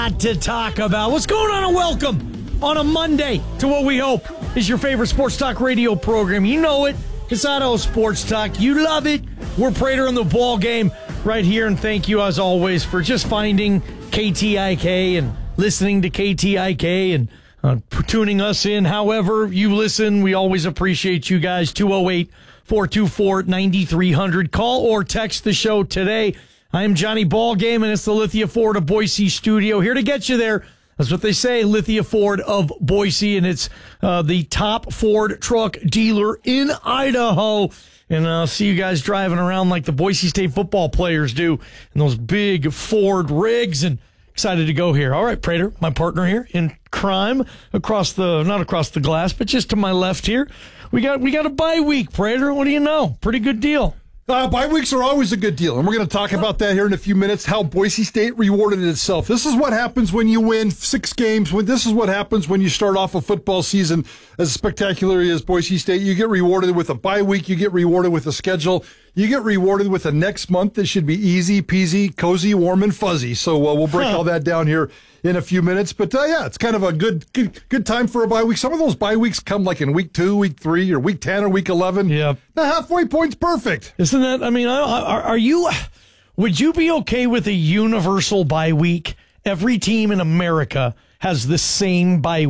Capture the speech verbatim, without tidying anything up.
To talk about what's going on, and welcome on a Monday to what we hope is your favorite sports talk radio program. You know it. It's Auto Sports Talk. You love it. We're Prater in the ball game right here, and thank you as always for just finding K T I K and listening to K T I K and uh, tuning us in. However you listen, we always appreciate you guys. two oh eight, four two four, nine three hundred. Call or text the show today. I am Johnny Ballgame, and it's the Lithia Ford of Boise studio. Here to get you there. That's what they say, Lithia Ford of Boise, and it's uh, the top Ford truck dealer in Idaho. And I'll uh, see you guys driving around like the Boise State football players do in those big Ford rigs, and excited to go here. All right, Prater, my partner here in crime, across the, not across the glass, but just to my left here. We got, we got a bye week, Prater. What do you know? Pretty good deal. Uh, bye weeks are always a good deal, and we're going to talk about that here in a few minutes, how Boise State rewarded itself. This is what happens when you win six games. When This is what happens when you start off a football season as spectacular as Boise State. You get rewarded with a bye week. You get rewarded with a schedule. You get rewarded with a next month that should be easy peasy, cozy, warm, and fuzzy. So uh, we'll break huh. all that down here in a few minutes. But uh, yeah, it's kind of a good, good good time for a bye week. Some of those bye weeks come like in week two, week three, or week ten, or week eleven. Yeah, the halfway point's perfect. Isn't that? I mean, are, are you? Would you be okay with a universal bye week? Every team in America has the same bye